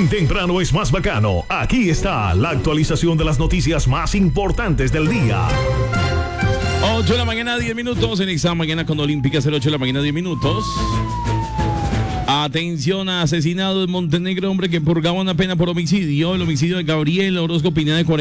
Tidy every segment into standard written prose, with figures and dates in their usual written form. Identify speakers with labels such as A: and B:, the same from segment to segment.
A: Muy temprano es más bacano. Aquí está la actualización de las noticias más importantes del día.
B: 8 de la mañana, 10 minutos. En Ixá, mañana con Olímpica, 8 de la mañana, 10 minutos. Atención, asesinado en Montenegro, hombre que purgaba una pena por homicidio. El homicidio de Gabriel Orozco Pineda, de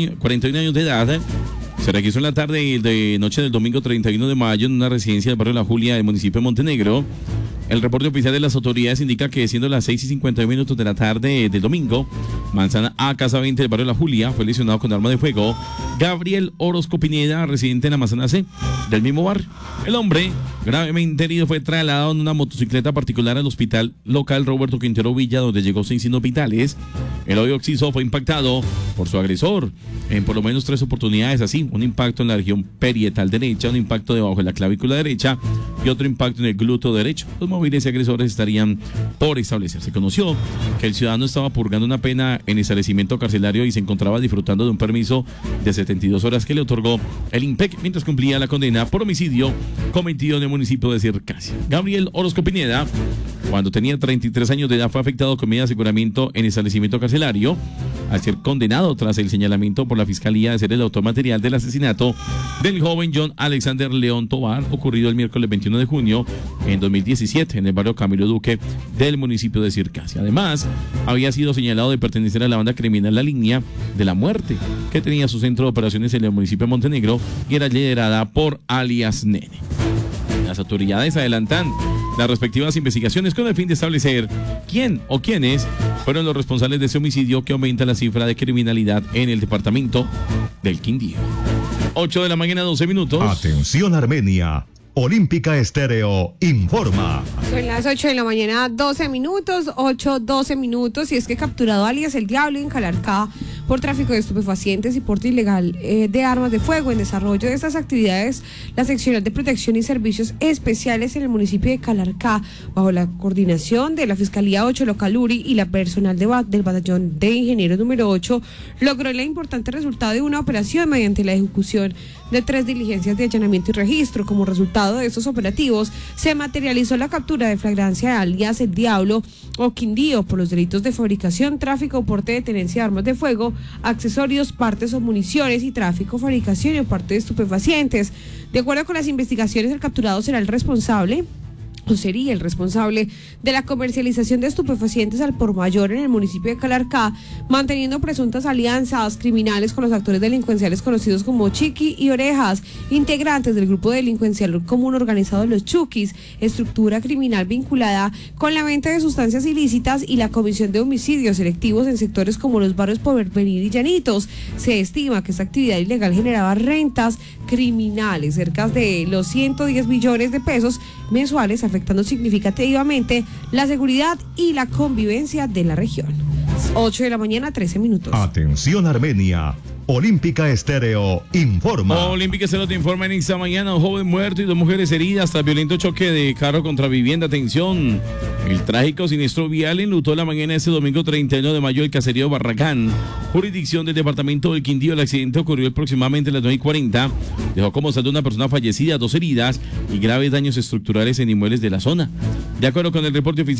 B: 41 años de edad. Se registró en la tarde de noche del domingo 31 de mayo en una residencia del barrio La Julia del municipio de Montenegro. El reporte oficial de las autoridades indica que siendo las 6:51 de la tarde del domingo, Manzana A, Casa 20 del barrio La Julia, fue lesionado con arma de fuego Gabriel Orozco Pineda, residente en la Manzana C del mismo barrio. El hombre, gravemente herido, fue trasladado en una motocicleta particular al hospital local Roberto Quintero Villa, donde llegó sin signos vitales. El hoyo occiso fue impactado por su agresor en por lo menos 3 oportunidades, así, un impacto en la región parietal derecha, un impacto debajo de la clavícula derecha y otro impacto en el glúteo derecho. Los móviles y agresores estarían por establecer. Se conoció que el ciudadano estaba purgando una pena en establecimiento carcelario y se encontraba disfrutando de un permiso de 72 horas que le otorgó el IMPEC mientras cumplía la condena por homicidio cometido en el municipio de Circasia. Gabriel Orozco Pineda, cuando tenía 33 años de edad, fue afectado con medida de aseguramiento en establecimiento carcelario al ser condenado tras el señalamiento por la Fiscalía de ser el autor material del asesinato del joven John Alexander León Tobar, ocurrido el miércoles 21 de junio en 2017 en el barrio Camilo Duque del municipio de Circasia. Además, había sido señalado de pertenecer a la banda criminal La Línea de la Muerte, que tenía su centro de operaciones en el municipio de Montenegro y era liderada por alias Nene. Las autoridades adelantan las respectivas investigaciones con el fin de establecer quién o quiénes fueron los responsables de ese homicidio que aumenta la cifra de criminalidad en el departamento del Quindío. 8 de la mañana, 12 minutos.
A: Atención, Armenia. Olímpica Estéreo informa.
C: Son las 8 de la mañana, 12 minutos, 8:12 minutos, y es que capturado alias El Diablo en Calarcá por tráfico de estupefacientes y porte ilegal de armas de fuego. En desarrollo de estas actividades, la Seccional de Protección y Servicios Especiales en el municipio de Calarcá, bajo la coordinación de la Fiscalía 8 Local Uri y la personal del Batallón de Ingenieros número 8, logró el importante resultado de una operación mediante la ejecución de 3 diligencias de allanamiento y registro. Como resultado de estos operativos, se materializó la captura de flagrancia de alias El Diablo o Quindío por los delitos de fabricación, tráfico, porte de tenencia de armas de fuego, accesorios, partes o municiones y tráfico, fabricación y porte de estupefacientes. De acuerdo con las investigaciones, el capturado será el responsable o sería el responsable de la comercialización de estupefacientes al por mayor en el municipio de Calarcá, manteniendo presuntas alianzas criminales con los actores delincuenciales conocidos como Chiqui y Orejas, integrantes del grupo delincuencial común organizado Los Chuquis, estructura criminal vinculada con la venta de sustancias ilícitas y la comisión de homicidios selectivos en sectores como los barrios Porvenir y Llanitos. Se estima que esta actividad ilegal generaba rentas criminales cerca de los 110 millones de pesos mensuales, afectando significativamente la seguridad y la convivencia de la región. 8 de la mañana, 13 minutos.
A: Atención, Armenia. Olímpica Estéreo informa.
B: Olímpica Estéreo te informa en esta mañana: un joven muerto y 2 mujeres heridas tras violento choque de carro contra vivienda. Atención, el trágico siniestro vial enlutó la mañana de este domingo 31 de mayo el caserío Barragán, jurisdicción del departamento del Quindío. El accidente ocurrió aproximadamente a las 9:40. Dejó como saldo una persona fallecida, 2 heridas y graves daños estructurales en inmuebles de la zona. De acuerdo con el reporte oficial